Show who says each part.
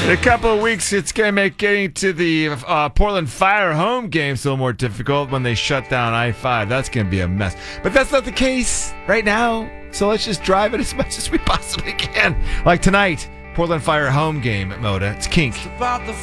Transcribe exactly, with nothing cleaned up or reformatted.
Speaker 1: In a couple of weeks, it's going to make getting to the uh, Portland Fire home games a little more difficult when they shut down I five. That's going to be a mess. But that's not the case right now. So let's just drive it as much as we possibly can. Like tonight, Portland Fire home game at Moda. It's Kink.